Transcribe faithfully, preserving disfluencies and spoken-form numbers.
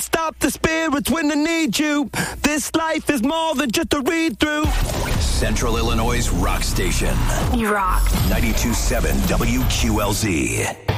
Stop the spirits when they need you. This life is more than just a read-through. Central Illinois' rock station. You rock. ninety-two point seven W Q L Z.